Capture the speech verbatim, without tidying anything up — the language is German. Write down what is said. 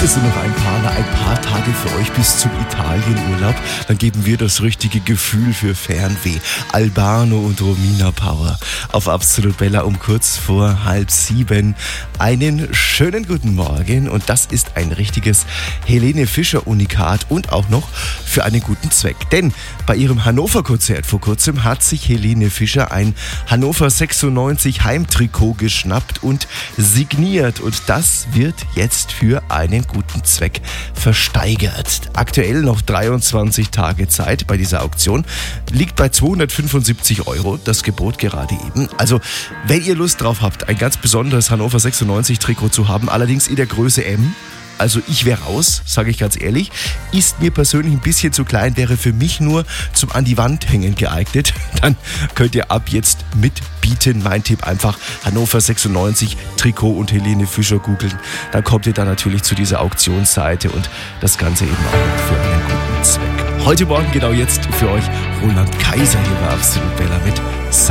Heute sind noch ein paar, ein paar Tage für euch bis zum Italienurlaub. Dann geben wir das richtige Gefühl für Fernweh. Albano und Romina Power auf Absolut Bella um kurz vor halb sieben. Einen schönen guten Morgen und das ist ein richtiges Helene Fischer Unikat und auch noch für einen guten Zweck. Denn bei ihrem Hannover-Konzert vor kurzem hat sich Helene Fischer ein Hannover sechsundneunzig Heimtrikot geschnappt und signiert und das wird jetzt für einen guten Zweck versteigert. Aktuell noch dreiundzwanzig Tage Zeit bei dieser Auktion. Liegt bei zweihundertfünfundsiebzig Euro, das Gebot gerade eben. Also, wenn ihr Lust drauf habt, ein ganz besonderes Hannover sechsundneunzig Trikot zu haben, allerdings in der Größe M, also ich wäre raus, sage ich ganz ehrlich, ist mir persönlich ein bisschen zu klein, wäre für mich nur zum an die Wand hängen geeignet. Dann könnt ihr ab jetzt mitbieten. Mein Tipp einfach Hannover sechsundneunzig Trikot und Helene Fischer googeln. Dann kommt ihr dann natürlich zu dieser Auktionsseite und das Ganze eben auch noch für einen guten Zweck. Heute Morgen, genau jetzt, für euch Roland Kaiser hier bei Absolut Bella mit